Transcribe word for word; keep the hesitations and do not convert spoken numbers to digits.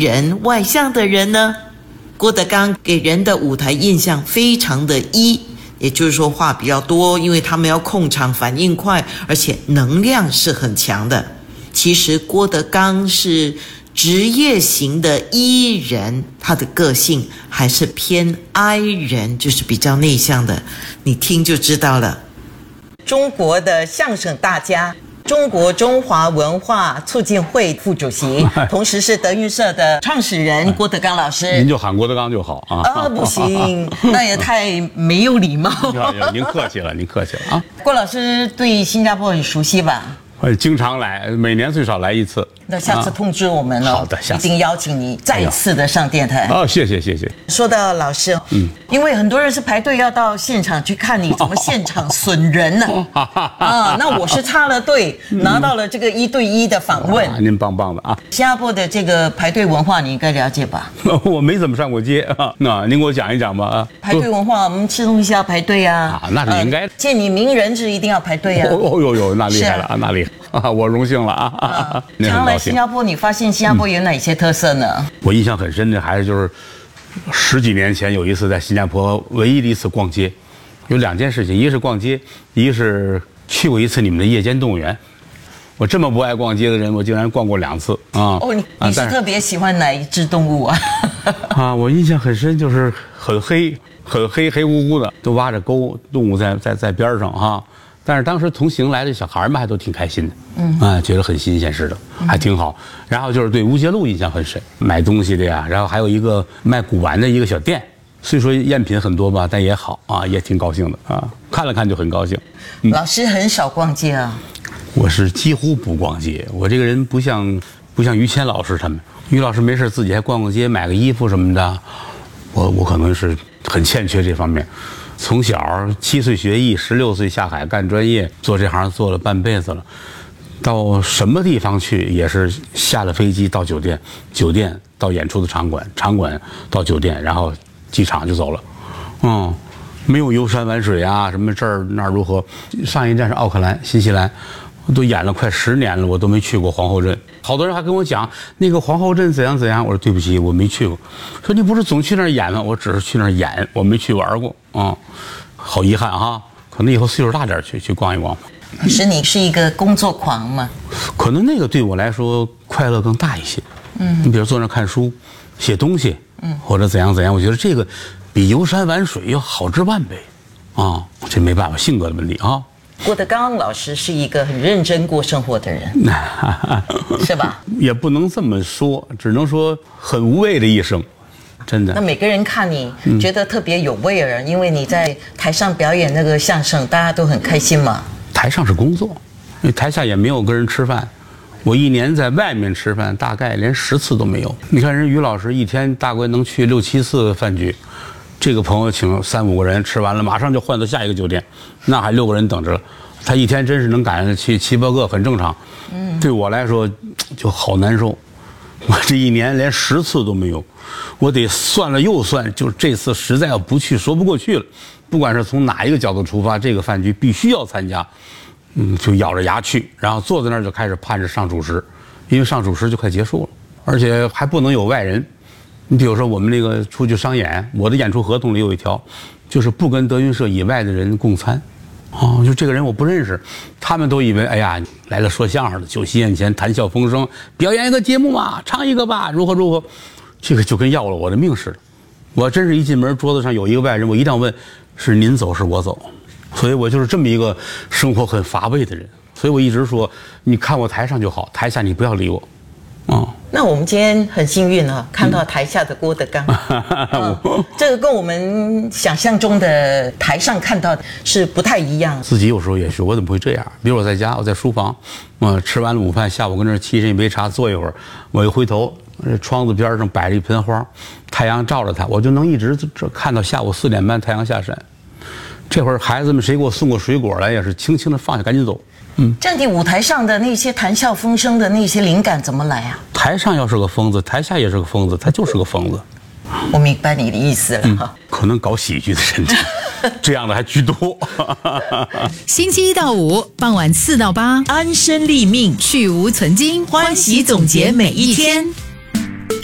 人、外向的人呢？郭德纲给人的舞台印象非常的 E， 也就是说话比较多，因为他们要控场，反应快，而且能量是很强的。其实郭德纲是职业型的 E 人，他的个性还是偏 I 人，就是比较内向的，你听就知道了。中国的相声大家，中国中华文化促进会副主席，同时是德云社的创始人郭德纲老师。 您就喊郭德纲就好啊。 啊，不行，那也太没有礼貌。 您客气了，您客气了啊。 郭老师对新加坡很熟悉吧？ 呃，经常来，每年最少来一次。 那下次通知我们了， 好的，下次一定邀请你再次的上电台。 哦，谢谢谢谢。 说到老师，嗯，因为很多人是排队要到现场去看你怎么现场损人呢、啊？啊，那我是插了队，拿到了这个一对一的访问。 啊、您棒棒的啊！ 新加坡的这个排队文化你应该了解吧？ 我没怎么上过街啊，那您给我讲一讲吧啊。 排队文化，我们吃东西要排队啊。 啊，那是应该的。 呃、见你名人是一定要排队啊。 哦哦呦呦，那厉害了啊，那厉害。啊，我荣幸了啊！啊常来新加坡，你发现新加坡有哪些特色呢？ 嗯、我印象很深的还是就是十几年前有一次在新加坡唯一的一次逛街，有两件事情，一个是逛街，一个是去过一次你们的夜间动物园。我这么不爱逛街的人，我竟然逛过两次啊！ 哦，你你是特别喜欢哪一只动物啊？ 啊，我印象很深，就是很黑、很黑、黑乎乎的，都挖着沟，动物在在在边上哈。但是当时同行来的小孩们还都挺开心的，嗯，啊，觉得很新鲜似的，还挺好。然后就是对乌节路印象很深，买东西的呀，然后还有一个卖古玩的一个小店，虽说赝品很多吧，但也好啊，也挺高兴的啊，看了看就很高兴。 嗯、老师很少逛街啊， 我是几乎不逛街，我这个人不像不像于谦老师他们，于老师没事自己还逛逛街，买个衣服什么的，我我可能是很欠缺这方面。从小七岁学艺，十六岁下海干专业，做这行做了半辈子了。到什么地方去也是下了飞机到酒店，酒店到演出的场馆，场馆到酒店，然后机场就走了。嗯，没有游山玩水啊，什么这儿那儿如何？上一站是奥克兰，新西兰，我都演了快十年了，我都没去过皇后镇。好多人还跟我讲那个皇后镇怎样怎样，我说对不起，我没去过。说你不是总去那儿演吗？我只是去那儿演，我没去玩过啊、嗯，好遗憾哈。可能以后岁数大点去去逛一逛。 可是你是一个工作狂吗？ 可能那个对我来说快乐更大一些。嗯，你比如坐那看书、写东西，嗯，或者怎样怎样，我觉得这个比游山玩水要好之万倍啊。这没办法，性格的问题啊。 郭德纲老师是一个很认真过生活的人，是吧？ 也不能这么说，只能说很无畏的一生，真的。 那每个人看你觉得特别有味儿，嗯、因为你在台上表演那个相声，大家都很开心嘛。 台上是工作，因为台下也没有跟人吃饭。我一年在外面吃饭，大概连十次都没有。你看人于老师一天大概能去六七次饭局。这个朋友请三五个人吃完了，马上就换到下一个酒店，那还六个人等着了。他一天真是能赶上去七八个，很正常。嗯，对我来说就好难受。我这一年连十次都没有，我得算了又算，就是这次实在要不去说不过去了。不管是从哪一个角度出发，这个饭局必须要参加。嗯，就咬着牙去，然后坐在那儿就开始盼着上主食，因为上主食就快结束了，而且还不能有外人。你比如说我们那个出去商演，我的演出合同里有一条，就是不跟德云社以外的人共餐。哦，就这个人我不认识，他们都以为哎呀来了说相声的，酒席宴前谈笑风生，表演一个节目嘛，唱一个吧，如何如何，这个就跟要了我的命似的。我真是一进门桌子上有一个外人，我一定要问是您走是我走，所以我就是这么一个生活很乏味的人。所以我一直说，你看我台上就好，台下你不要理我。哦， 那我们今天很幸运啊，看到台下的郭德纲，嗯嗯、这个跟我们想象中的台上看到的是不太一样。 自己有时候也是，我怎么会这样？比如我在家，我在书房，我吃完了午饭，下午跟那儿沏上一杯茶，坐一会儿，我一回头，窗子边上摆着一盆花，太阳照着它，我就能一直看到下午四点半太阳下山。这会儿孩子们谁给我送过水果来，也是轻轻的放下，赶紧走。嗯， 这样的舞台上的那些谈笑风生的那些灵感怎么来啊？ 台上要是个疯子，台下也是个疯子，他就是个疯子。 我明白你的意思了。嗯、 可能搞喜剧的人，这样的还居多。 星期一到五傍晚四到八， 安身立命， 去无存精， 欢喜总结每一天。